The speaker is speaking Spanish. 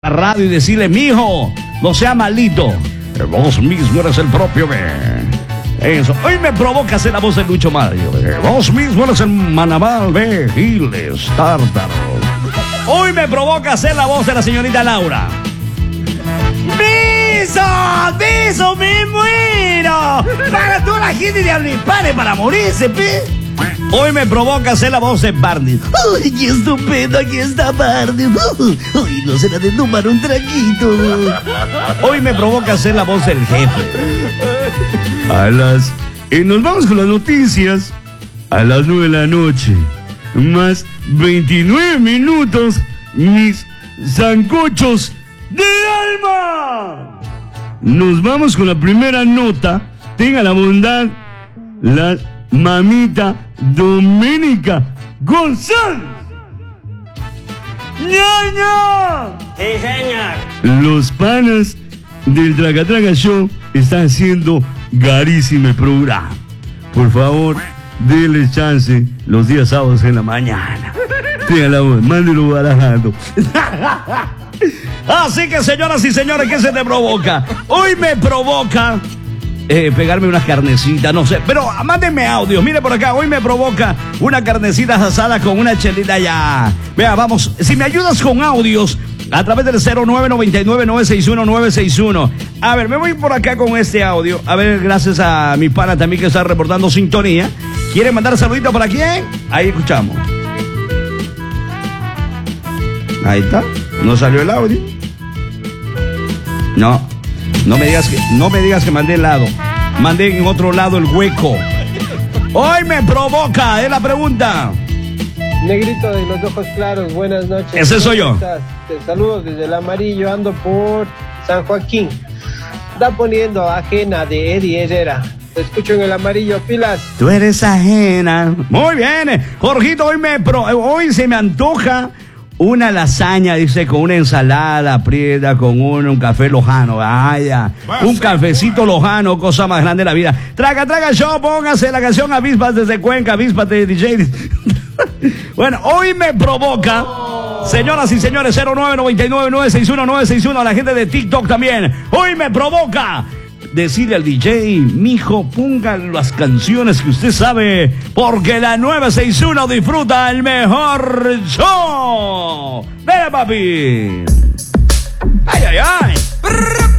la radio y decirle, mijo, no sea malito, que vos mismo eres el propio eso. Hoy me provoca hacer la voz de Lucho Mario. Vos mismo eres el Manaval de Giles Tártaro. Hoy me provoca hacer la voz de la señorita Laura. ¡Beso! ¡Me muero! Para toda la gente de Ablipane para morirse, pe. Hoy me provoca hacer la voz de Barney. ¡Ay, qué estupendo! Aquí está Barney. ¡Ay, no será de tomar un traguito! Hoy me provoca hacer la voz del jefe. Nos vamos con las noticias. A las 9 de la noche, más 29 minutos, mis sancochos del alma. Nos vamos con la primera nota. Tenga la bondad, la mamita Doménica González. ¡Ñaña! Sí, señor. Los panas del Traga Traga Show están haciendo garísimo el programa. Por favor, denle chance los días sábados en la mañana. Tenga la voz, mándelo barajando. Así que, señoras y señores, ¿qué se te provoca? Hoy me provoca pegarme unas carnecitas, no sé, pero mándenme audio. Mire por acá, hoy me provoca una carnecita asada con una chelita ya. Vea, vamos, si me ayudas con audios a través del 0999-961-961. A ver, me voy por acá con este audio. A ver, gracias a mi pana también que está reportando sintonía. ¿Quiere mandar saludito para quién? Ahí escuchamos. Ahí está. ¿No salió el audio? No me digas que mandé el lado. Mandé en otro lado el hueco. Hoy me provoca, es la pregunta. Negrito de los ojos claros, buenas noches. Ese soy yo. Te saludo desde el Amarillo, ando por San Joaquín. Está poniendo Ajena de Eddie Herrera. Te escucho en el Amarillo, pilas. Tú eres ajena. Muy bien, Jorgito, hoy se me antoja una lasaña, dice, con una ensalada prieta, con un café lojano. Vaya, un cafecito lojano, cosa más grande de la vida. Traga Show, póngase la canción Avispas desde Cuenca, Avispas de DJ. Bueno, hoy me provoca, señoras y señores, 0999-961-961, a la gente de TikTok también. Hoy me provoca decirle al DJ, mijo, ponga las canciones que usted sabe, porque la 961 disfruta el mejor show. ¡Ven, papi! ¡Ay, ay, ay!